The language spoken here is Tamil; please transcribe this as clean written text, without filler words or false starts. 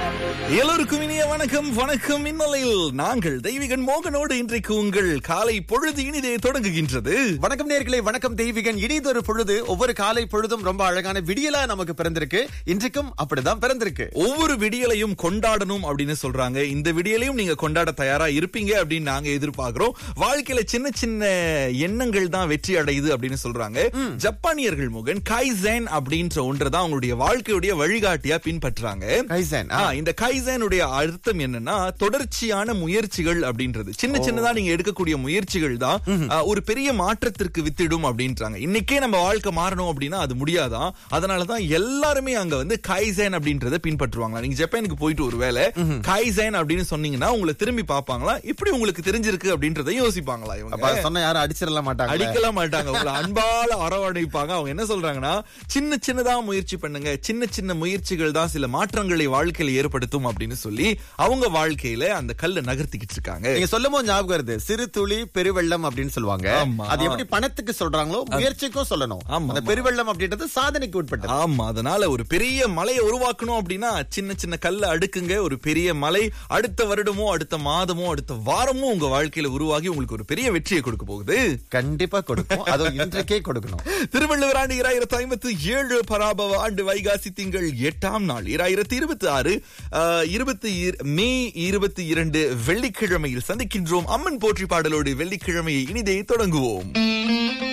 எல்லோருக்கும் இனிய வணக்கம். வணக்கம். இந்நிலையில் நாங்கள் தெய்வீகன் மோகனோடு இன்றைக்கு உங்கள் காலை பொழுது இனிதே தொடங்குகின்றது. வணக்கம் நேயர்களே, வணக்கம் தெய்வீகன். இனிதொரு பொழுது, ஒவ்வொரு காலை பொழுதும் ரொம்ப அழகான விடியலா நமக்கு பிறந்திருக்கு. இன்றைக்கும் அப்படிதான் பிறந்திருக்கு. ஒவ்வொரு விடியலையும் கொண்டாடணும் அப்படின்னு சொல்றாங்க. இந்த விடியலையும் நீங்க கொண்டாட தயாரா இருப்பீங்க அப்படின்னு நாங்க எதிர்பார்க்கிறோம். வாழ்க்கையில சின்ன சின்ன எண்ணங்கள் தான் வெற்றி அடையுது அப்படின்னு சொல்றாங்க. ஜப்பானியர்கள் மோகன் கைசன் அப்படின்ற ஒன்றைதான் அவங்களுடைய வாழ்க்கையுடைய வழிகாட்டியா பின்பற்றாங்க. கைசன், இந்த கைசனுடைய அர்த்தம் என்னன்னா தொடர்ச்சியான முயற்சிகள் அப்படின்றது. சின்ன சின்னதா நீங்க எடுக்கக்கூடிய முயற்சிகள் தான் ஒரு பெரிய மாற்றத்திற்கு வித்திடும் அப்படின்றாங்க. இன்னைக்கே நம்ம வாழ்க்கை மாறணும் அப்படின்னா அது முடியாதான். அதனாலதான் எல்லாருமே அங்க வந்து கைசன் அப்படின்றத பின்பற்றுவாங்களா. நீங்க ஜப்பானுக்கு போயிட்டு ஒரு வேளை கைசன் அப்படின்னு சொன்னீங்கன்னா உங்களை திரும்பி பார்ப்பாங்களா, இப்படி உங்களுக்கு தெரிஞ்சிருக்கு அப்படின்றத யோசிப்பாங்களா. இவங்க சொன்ன யாரும் அடிச்சிடலாம் மாட்டாங்க, அடிக்கலாம் மாட்டாங்க. உங்களை அன்பால அரவணைப்பாங்க. அவங்க என்ன சொல்றாங்கன்னா, சின்ன சின்னதா முயற்சி பண்ணுங்க, சின்ன சின்ன முயற்சிகள் தான் சில மாற்றங்களை வாழ்க்கையில ஏற்படுத்தும் அப்படின்னு சொல்லி அவங்க வாழ்க்கையில அந்த கல்லை நகர்த்திக்கிட்டு இருக்காங்க. நீங்க சொல்லும் போது ஞாபகம் வருது, சிறு துளி பெருவெள்ளம் அப்படின்னு சொல்லுவாங்க. அது எப்படி பணத்துக்கு சொல்றாங்களோ முயற்சிக்கும் சொல்லணும். அந்த பெருவெள்ளம் அப்படின்றது சாதனைக்கு உட்பட்டது. ஆமா, அதனால ஒரு பெரிய மலையை உருவாக்கணும் அப்படின்னா சின்ன சின்ன கல்லை அடுக்குங்க. ஒரு பெரிய மலை அடுத்த வருடமோ அடுத்த மாதமோ அடுத்த வாரமோ உங்க வாழ்க்கையில உருவாகி உங்களுக்கு ஒரு பெரிய வெற்றியை கொடுக்க போகுது. கண்டிப்பா கொடுக்கும். அதுவும் இன்றைக்கே கொடுக்கணும். திருவள்ளுவர் ஆண்டு 2057 பராபவ ஆண்டு வைகாசி திங்கள் 8ஆம் நாள் 2026 மே 22 வெள்ளிக்கிழமையில் சந்திக்கின்றோம். அம்மன் போற்றி பாடலோடு வெள்ளிக்கிழமையை இனிதே தொடங்குவோம்.